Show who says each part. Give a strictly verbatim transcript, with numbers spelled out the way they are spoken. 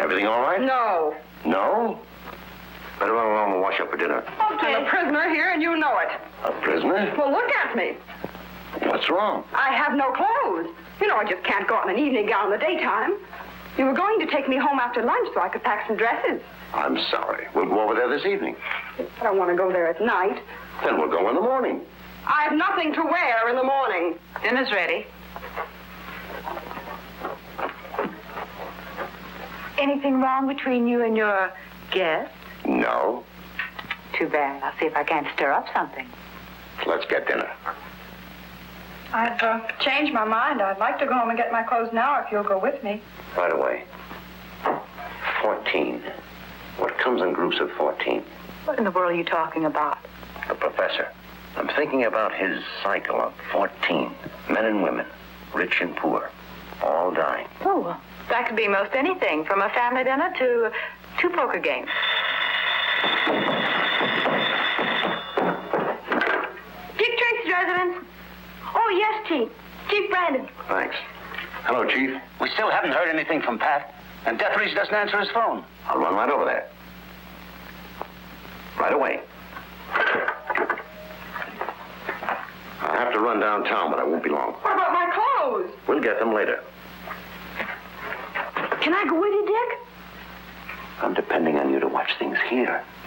Speaker 1: Everything all right?
Speaker 2: No.
Speaker 1: No? Better run along and wash up for dinner.
Speaker 2: Okay. I'm a prisoner here, and you know it.
Speaker 1: A prisoner?
Speaker 2: Well, look at me.
Speaker 1: What's wrong?
Speaker 2: I have no clothes. You know, I just can't go out in an evening gown in the daytime. You were going to take me home after lunch so I could pack some dresses.
Speaker 1: I'm sorry. We'll go over there this evening.
Speaker 2: I don't want to go there at night.
Speaker 1: Then we'll go in the morning.
Speaker 2: I have nothing to wear in the morning.
Speaker 3: Dinner's ready. Anything wrong between you and your guest?
Speaker 1: No.
Speaker 3: Too bad. I'll see if I can't stir up something.
Speaker 1: Let's get dinner.
Speaker 2: I've uh, changed my mind. I'd like to go home and get my clothes now if you'll go with me.
Speaker 1: Right away. Fourteen. What comes in groups of fourteen?
Speaker 3: What in the world are you talking about?
Speaker 1: The professor. I'm thinking about his cycle of fourteen. Men and women, rich and poor, all dying.
Speaker 3: Oh, well, that could be most anything, from a family dinner to two poker games.
Speaker 2: Dick Tracy's residence. Oh, yes, Chief. Chief Brandon.
Speaker 1: Thanks. Hello, Chief.
Speaker 4: We still haven't heard anything from Pat, and Deathridge doesn't answer his phone.
Speaker 1: I'll run right over there. Right away. I'll have to run downtown, but I won't be long.
Speaker 2: What about my clothes?
Speaker 1: We'll get them later.
Speaker 2: Can I go with you, Dick?
Speaker 1: I'm depending on you to watch things here.